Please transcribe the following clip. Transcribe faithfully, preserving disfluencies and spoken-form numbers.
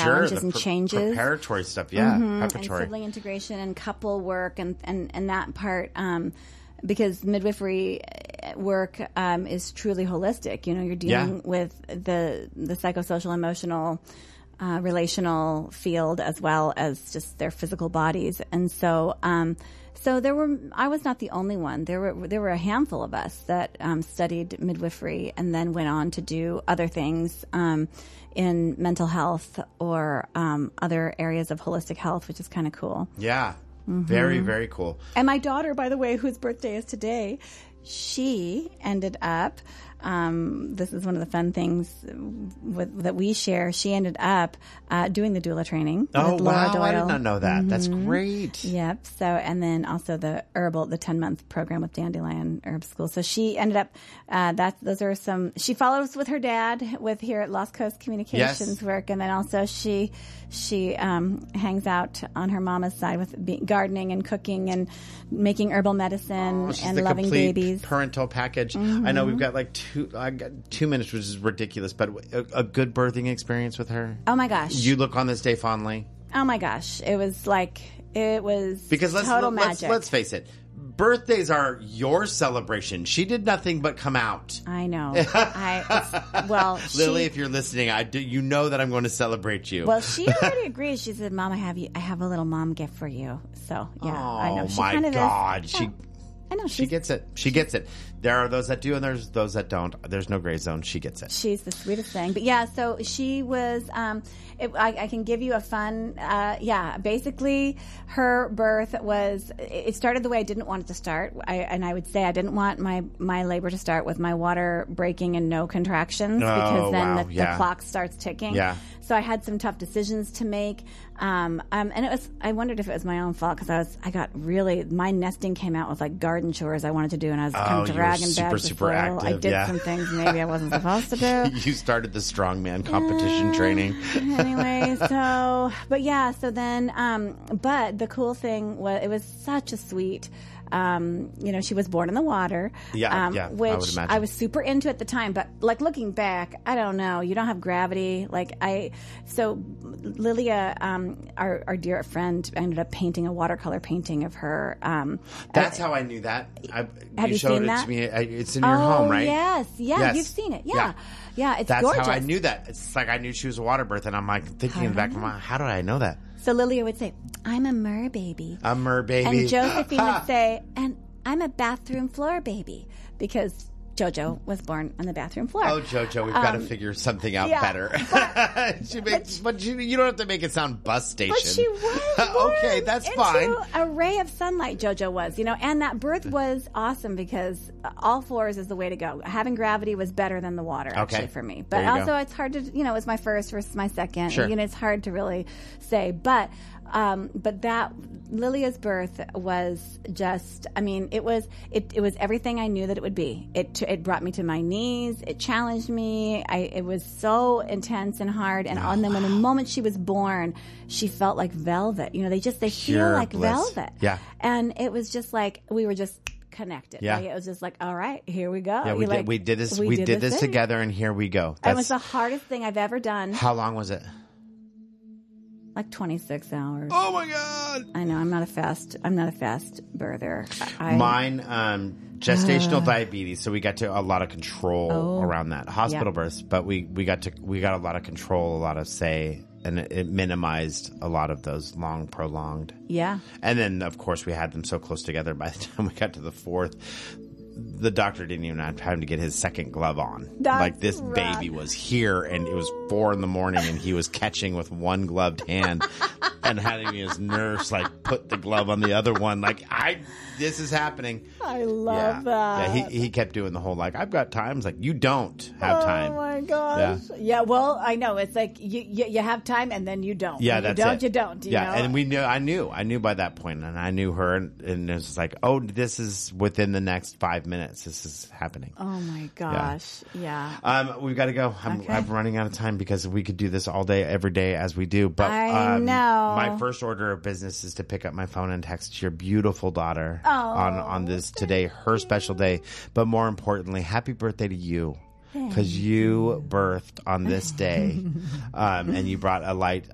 challenges the and pre- changes. Preparatory stuff, yeah. Mm-hmm. Preparatory. And sibling integration and couple work and, and, and that part, um, because midwifery work um, is truly holistic. You know, you're dealing Yeah. with the the psychosocial, emotional, uh, relational field as well as just their physical bodies. And so, um, so there were. I was not the only one. There were there were a handful of us that um, studied midwifery and then went on to do other things um, in mental health or um, other areas of holistic health, which is kind of cool. Yeah. Very, very cool. And my daughter, by the way, whose birthday is today, she ended up, um, this is one of the fun things with, that we share, she ended up uh, doing the doula training Oh, with Laura wow. Doyle. I did not know that. Mm-hmm. That's great. Yep. So, and then also the herbal, the ten-month program with Dandelion Herb School. So she ended up, uh, that, those are some, she follows with her dad with here at Lost Coast Communications Yes. work. And then also she, she um, hangs out on her mama's side with be- gardening and cooking and making herbal medicine Oh, she's and the loving complete babies. parental package. I know we've got like two, I got two minutes, which is ridiculous, but a, a good birthing experience with her. Oh my gosh. You look on this day fondly. Oh my gosh. It was like, it was Because let's total let's, magic. let's face it, birthdays are your celebration. She did nothing but come out. I know. I it's, well, Lily, she, if you're listening, I do, you know that I'm going to celebrate you. well, she already agreed. She said, "Mom, I have you. I have a little mom gift for you." So yeah, oh I know. She my kind of God, is. she. Yeah. I know. She She's, gets it. She gets it. There are those that do, and there's those that don't. There's no gray zone. She gets it. she's the sweetest thing. But yeah, so she was. Um, it, I, I can give you a fun. Uh, yeah, basically, her birth was. It started the way I didn't want it to start. I, and I would say I didn't want my my labor to start with my water breaking and no contractions Oh, because then wow. the, Yeah. the clock starts ticking. Yeah. So I had some tough decisions to make, um, um, and it was. I wondered if it was my own fault because I was. I got really. My nesting came out with like garden chores I wanted to do, and I was Oh, kind of you were dragging super, bags super of soil. I active, did yeah. some things maybe I wasn't supposed to do. You started the strongman competition training. Anyway, so but yeah, so then, um, but the cool thing was it was such a sweet. Um, you know, she was born in the water. Yeah, um, yeah, I would which imagine. I was super into at the time. But like looking back, I don't know. You don't have gravity. Like I, so Lilia, um, our our dear friend, ended up painting a watercolor painting of her. Um, That's how I knew that. I, Have you showed seen it that? to me. I, it's in your oh home, right? yes, yeah, Yes. you've seen it. Yeah, Yeah. yeah, it's That's gorgeous. how I knew that. It's like I knew she was a water birth, and I'm like thinking in the back of my mind, how did I know that? So Lilia would say, "I'm a mer baby," A mer baby. and Josephine would say, "And I'm a bathroom floor baby," because JoJo was born on the bathroom floor. Oh, JoJo, we've got to Um, figure something out yeah, better. she makes, but, you, you don't have to make it sound bus station. But she was born okay, that's into fine. a ray of sunlight. JoJo was, you know, and that birth was awesome because all floors is the way to go. Having gravity was better than the water, actually, Okay. for me. But There you also, go. it's hard to, you know, it was my first versus my second. Sure. You know, it's hard to really say, but. Um, but that Lilia's birth was just, I mean, it was, it, it was everything I knew that it would be. It, it brought me to my knees. It challenged me. I, it was so intense and hard. And, and then when the moment she was born, she felt like velvet. You know, they just, they Pure feel like bliss. velvet. Yeah. And it was just like, we were just connected. Yeah. Like, it was just like, all right, here we go. Yeah, we You're did, like, we did this. We, did, this thing. together, and here we go. It That's, was the hardest thing I've ever done. how long was it? Like twenty-six hours. Oh my God! I know. I'm not a fast. I'm not a fast birther. I, Mine, um, gestational diabetes, so we got to a lot of control Oh. around that. Hospital Yeah. births, but we, we got to we got a lot of control, a lot of say, and it, it minimized a lot of those long, prolonged. Yeah. And then, of course, we had them so close together. By the time we got to the fourth, the doctor didn't even have time to get his second glove on. That's like this right. baby was here, and it was four in the morning, and he was catching with one gloved hand, and having his nurse like put the glove on the other one. Like I, this is happening. I love yeah. that. Yeah, he he kept doing the whole like I've got times like you don't have time. Oh my gosh. Yeah. yeah. Well, I know it's like you, you you have time and then you don't. Yeah, When that's you don't. it. You don't. You yeah, know? and we knew. I knew. I knew by that point, and I knew her, and, and it was like, oh, this is within the next five minutes. This is happening. Oh my gosh. Yeah. Um, we've got to go. I'm, Okay. I'm running out of time because we could do this all day, every day, as we do. But I um, know. my first order of business is to pick up my phone and text your beautiful daughter Oh, on on this today, her special day. But more importantly, happy birthday to you. Because you birthed on this day, um, and you brought a light